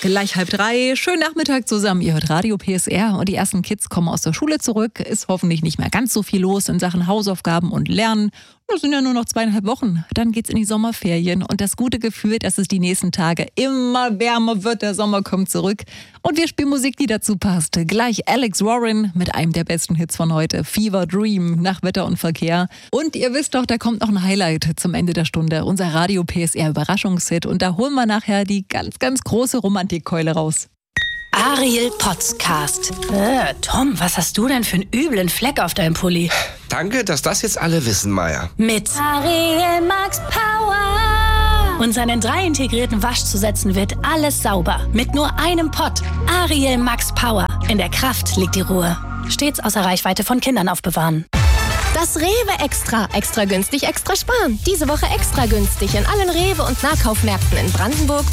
Gleich 2:30. Schönen Nachmittag zusammen. Ihr hört Radio PSR und die ersten Kids kommen aus der Schule zurück. Ist hoffentlich nicht mehr ganz so viel los in Sachen Hausaufgaben und Lernen. Das sind ja nur noch 2,5 Wochen. Dann geht's in die Sommerferien und das gute Gefühl, dass es die nächsten Tage immer wärmer wird. Der Sommer kommt zurück und wir spielen Musik, die dazu passt. Gleich Alex Warren mit einem der besten Hits von heute. Fever Dream nach Wetter und Verkehr. Und ihr wisst doch, da kommt noch ein Highlight zum Ende der Stunde. Unser Radio PSR Überraschungshit. Und da holen wir nachher die ganz, ganz große Romantikkeule raus. Ariel Podcast. Tom, was hast du denn für einen üblen Fleck auf deinem Pulli? Danke, dass das jetzt alle wissen, Maya. Mit Ariel Max Power. Und seinen 3 integrierten Waschzusätzen wird alles sauber. Mit nur einem Pott. Ariel Max Power. In der Kraft liegt die Ruhe. Stets außer Reichweite von Kindern aufbewahren. Das Rewe Extra. Extra günstig, extra sparen. Diese Woche extra günstig in allen Rewe- und Nahkaufmärkten in Brandenburg,